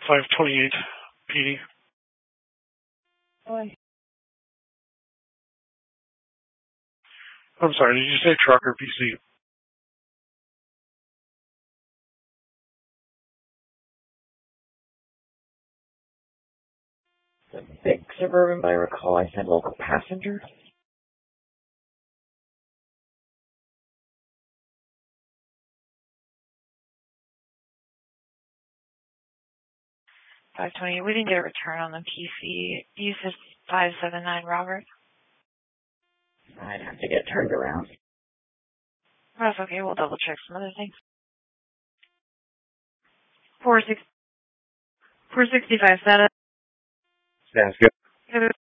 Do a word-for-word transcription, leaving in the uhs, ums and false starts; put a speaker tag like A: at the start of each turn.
A: five twenty-eight P D.
B: Boy.
A: I'm sorry, did you say truck or P C?
B: The big Suburban, but I recall I said local passenger.
C: five twenty. We didn't get a return on the P C. You said five seven nine, Robert?
B: I'd have to get turned around.
C: That's okay. We'll double check some other things. four six, four sixty-five, status.
A: Sounds good.
C: Good.